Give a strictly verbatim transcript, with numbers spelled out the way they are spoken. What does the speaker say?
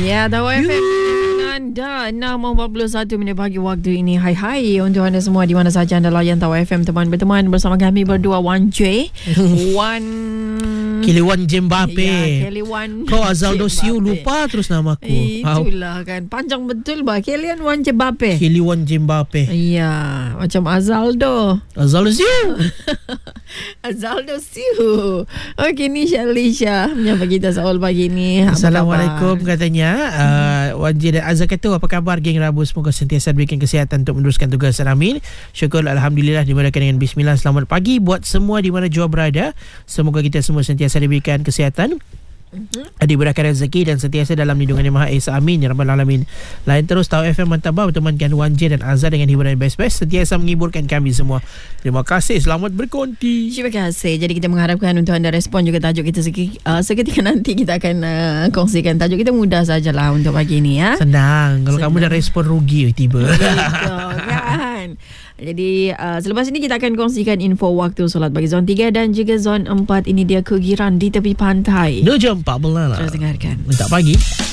Ya, Tawar F M anda enam empat puluh satu minit pagi waktu ini. Hai hai untuk anda semua di mana saja anda layan Tawar F M, teman berteman bersama kami berdua Wan J. Wan Kiliwan Jembape. Ya, Kiliwan. Kau Azaldo Siu lupa terus namaku. Itulah kan. Panjang betul bah. Kilian Wan Jembape. Kiliwan Jembape. Iya, macam Azaldo. Azaldo Siu. Azaldo Siu. Okey, ni Shalisha menyapa kita soal pagi ni. Assalamualaikum katanya. Uh, Wan J dan Azal kata apa khabar geng Rabu, semoga sentiasa diberikan kesihatan untuk meneruskan tugas. Amin. Syukur alhamdulillah dimulakan dengan bismillah. Selamat pagi buat semua di mana jua berada. Semoga kita semua sentiasa diberikan kesihatan, mm-hmm. diberikan rezeki dan sentiasa dalam lindungan Yang Maha Esa. Amin ya rabbal alamin. Lain terus Tawar F M Mantabah bertemankan Wan J dan Azhar dengan hiburan best-best, sentiasa menghiburkan kami semua. Terima kasih, selamat berkonti. Terima kasih. Jadi kita mengharapkan untuk anda respon juga tajuk kita seki, uh, seketika nanti kita akan uh, kongsikan tajuk kita. Mudah sajalah untuk pagi ni ya. Senang. Kalau Senang. Kamu dah respon rugi tiba. Betul kan. Jadi uh, selepas ini kita akan kongsikan info waktu solat bagi zon tiga dan juga zon empat. Ini dia kegiran di tepi pantai. dua jam empat belas lah. Terus dengarkan. Tak pagi.